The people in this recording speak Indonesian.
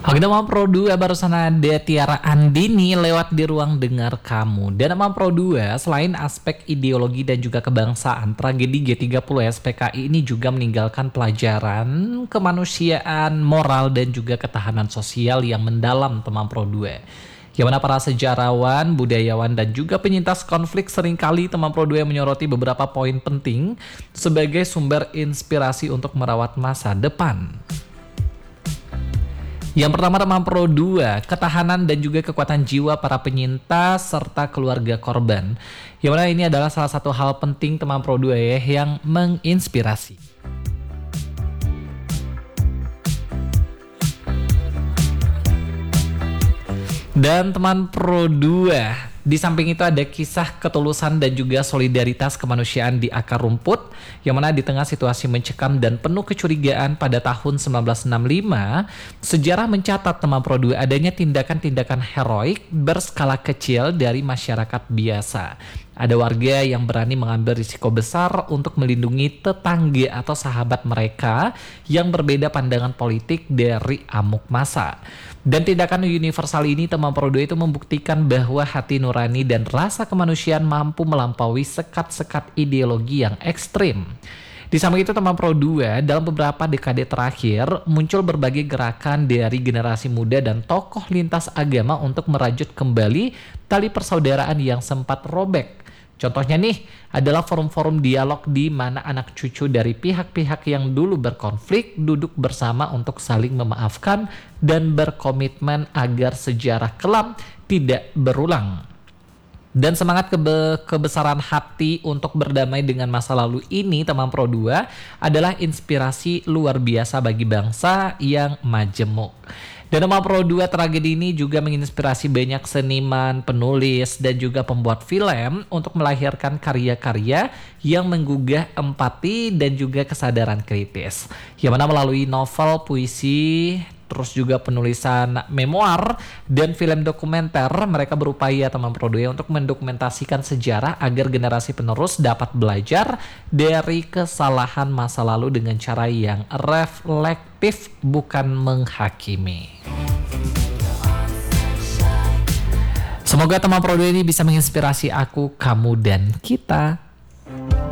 Oke, nama Pro 2 barusan ada Tiara Andini lewat di ruang dengar kamu. Dan nama Pro 2 selain aspek ideologi dan juga kebangsaan, tragedi G30 SPKI ini juga meninggalkan pelajaran kemanusiaan, moral dan juga ketahanan sosial yang mendalam teman Pro 2. Yang mana para sejarawan, budayawan, dan juga penyintas konflik seringkali teman Pro 2 menyoroti beberapa poin penting sebagai sumber inspirasi untuk merawat masa depan. Yang pertama teman Pro 2, ketahanan dan juga kekuatan jiwa para penyintas serta keluarga korban. Yang mana ini adalah salah satu hal penting teman Pro 2 ya yang menginspirasi. Dan teman Pro 2, di samping itu ada kisah ketulusan dan juga solidaritas kemanusiaan di akar rumput, yang mana di tengah situasi mencekam dan penuh kecurigaan pada tahun 1965, sejarah mencatat teman Pro 2 adanya tindakan-tindakan heroik berskala kecil dari masyarakat biasa. Ada warga yang berani mengambil risiko besar untuk melindungi tetangga atau sahabat mereka yang berbeda pandangan politik dari amuk massa. Dan tindakan universal ini teman Pro 2 itu membuktikan bahwa hati nurani dan rasa kemanusiaan mampu melampaui sekat-sekat ideologi yang ekstrim. Di samping itu teman Pro 2 dalam beberapa dekade terakhir muncul berbagai gerakan dari generasi muda dan tokoh lintas agama untuk merajut kembali tali persaudaraan yang sempat robek. Contohnya nih adalah forum-forum dialog di mana anak cucu dari pihak-pihak yang dulu berkonflik duduk bersama untuk saling memaafkan dan berkomitmen agar sejarah kelam tidak berulang. Dan semangat kebesaran hati untuk berdamai dengan masa lalu ini teman Pro 2 adalah inspirasi luar biasa bagi bangsa yang majemuk. Dan teman Pro 2, tragedi ini juga menginspirasi banyak seniman, penulis, dan juga pembuat film untuk melahirkan karya-karya yang menggugah empati dan juga kesadaran kritis. Yang mana melalui novel, puisi, terus juga penulisan memoir dan film dokumenter, mereka berupaya teman Pro 2 untuk mendokumentasikan sejarah agar generasi penerus dapat belajar dari kesalahan masa lalu dengan cara yang reflektif, bukan menghakimi. Semoga teman Pro 2 ini bisa menginspirasi aku, kamu, dan kita.